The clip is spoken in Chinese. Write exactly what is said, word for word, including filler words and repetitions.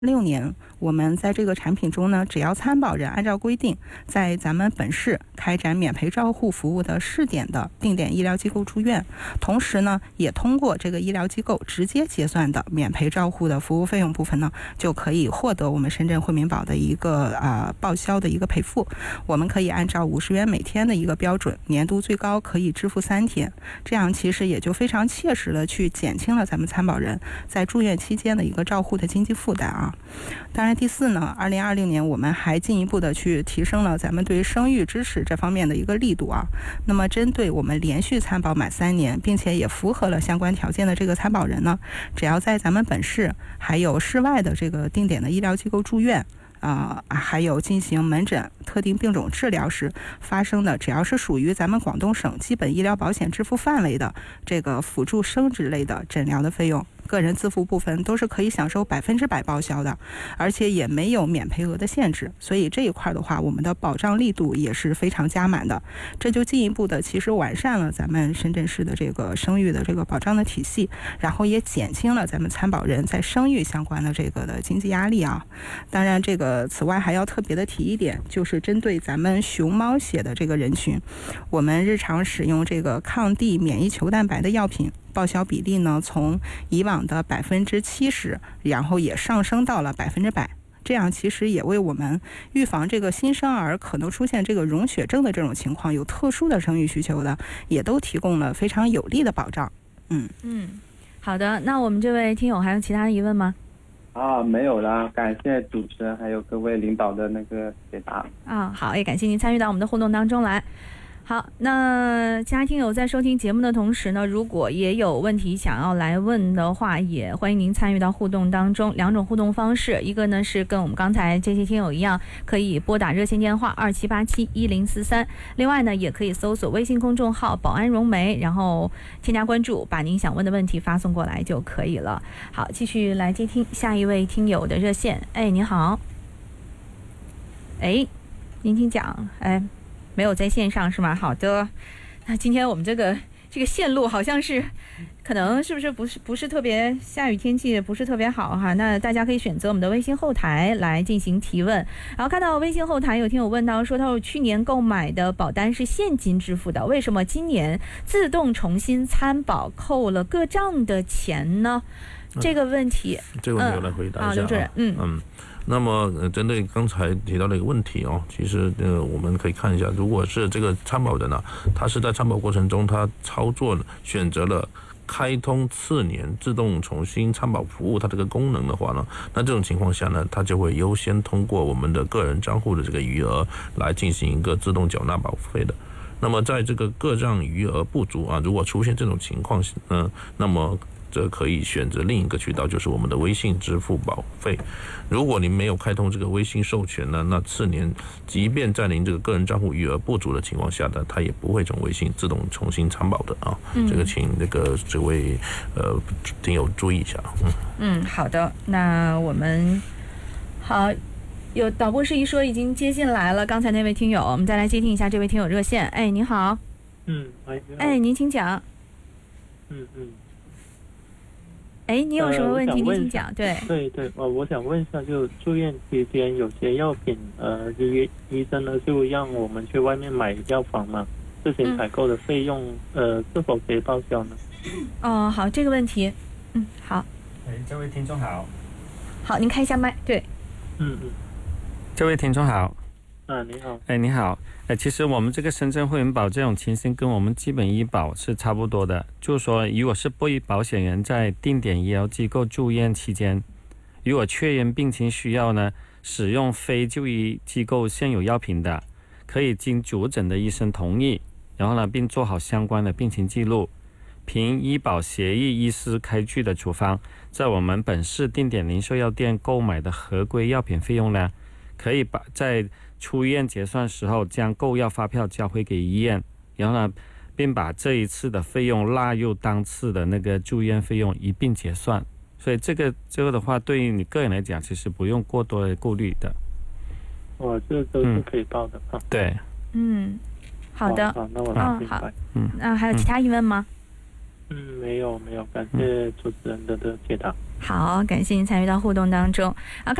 六年，我们在这个产品中呢，只要参保人按照规定，在咱们本市开展免赔照护服务的试点的定点医疗机构住院，同时呢，也通过这个医疗机构直接结算的免赔照护的服务费用部分呢，就可以获得我们深圳惠民保的一个啊、呃、报销的一个赔付。我们可以按照五十元每天的一个标准，年度最高可以支付三天，这样其实也就非常切实的去减轻了咱们参保人在住院期间的一个照护的经济负担啊。当然，第四呢，二零二零年我们还进一步的去提升了咱们对生育支持这方面的一个力度啊。那么，针对我们连续参保满三年，并且也符合了相关条件的这个参保人呢，只要在咱们本市还有市外的这个定点的医疗机构住院。啊、呃，还有进行门诊特定病种治疗时发生的，只要是属于咱们广东省基本医疗保险支付范围的这个辅助生殖类的诊疗的费用，个人自付部分都是可以享受百分之百报销的，而且也没有免赔额的限制。所以这一块的话，我们的保障力度也是非常加满的，这就进一步的其实完善了咱们深圳市的这个生育的这个保障的体系，然后也减轻了咱们参保人在生育相关的这个的经济压力啊。当然，这个此外还要特别的提一点，就是针对咱们熊猫血的这个人群，我们日常使用这个抗地免疫球蛋白的药品，报销比例呢从以往的百分之七十，然后也上升到了百分之百。这样其实也为我们预防这个新生儿可能出现这个溶血症的这种情况，有特殊的生育需求的，也都提供了非常有力的保障。嗯嗯，好的，那我们这位听友还有其他的疑问吗？ 啊，没有了，感谢主持人还有各位领导的那个解答。 啊，好，也感谢您参与到我们的互动当中来。好，那其他听友在收听节目的同时呢，如果也有问题想要来问的话，也欢迎您参与到互动当中。两种互动方式，一个呢是跟我们刚才这些听友一样，可以拨打热线电话二七八七一零四三，另外呢也可以搜索微信公众号保安融媒，然后添加关注，把您想问的问题发送过来就可以了。好，继续来接听下一位听友的热线。哎，您好。哎，您请讲。哎，没有在线上是吗？好的，那今天我们这个这个线路好像是，可能是不是不是不是特别，下雨天气不是特别好哈？那大家可以选择我们的微信后台来进行提问。然后看到微信后台有听友问到说，他说去年购买的保单是现金支付的，为什么今年自动重新参保扣了个账的钱呢？这个问题， 嗯、这个问题我来回答一下、啊。 刘主任，嗯嗯。那么，呃，针对刚才提到的一个问题哦，其实呃，我们可以看一下，如果是这个参保人呢、啊，他是在参保过程中他操作选择了开通次年自动重新参保服务它这个功能的话呢，那这种情况下呢，他就会优先通过我们的个人账户的这个余额来进行一个自动缴纳保费的。那么在这个个账余额不足啊，如果出现这种情况，嗯、呃，那么这可以选择另一个渠道，就是我们的微信支付保费。如果您没有开通这个微信授权呢，那次年即便在您这个个人账户余额不足的情况下呢，它也不会从微信自动重新参保的啊。嗯、这个请那个这位呃听友注意一下。嗯嗯，好的，那我们好。有导播示意说已经接进来了，刚才那位听友，我们再来接听一下这位听友热线。哎，您好。 嗯，哎， 哎，您请讲。 嗯嗯。 哎，你有什么问题？您请讲。对对对，我我想问一下，就住院期间有些药品，呃，医医生呢就让我们去外面买药房嘛，自行采购的费用，嗯、呃，是否可以报销呢？ 哦，好，这个问题，嗯，好。 哎，这位听众好。 好，您开一下麦。对。 嗯嗯。 这位听众好。 啊，你好。 哎，你好。哎，其实我们这个深圳惠民保这种情形跟我们基本医保是差不多的，就是说，如果是被保险人在定点医疗机构住院期间，如果确认病情需要呢，使用非就医机构现有药品的，可以经主诊的医生同意，然后呢，并做好相关的病情记录，凭医保协议医师开具的处方，在我们本市定点零售药店购买的合规药品费用呢，可以把在出院结算时候将购药发票交回给医院，然后呢，并把这一次的费用纳入当次的那个住院费用一并结算。所以这个这个的话，对于你个人来讲，其实不用过多的顾虑的。 哦，这都是可以报的啊。 嗯、对。 嗯，好的。 好，那我明白。 嗯，那还有其他疑问吗？ 嗯，没有没有，感谢主持人的的解答。 好，感谢您参与到互动当中。啊。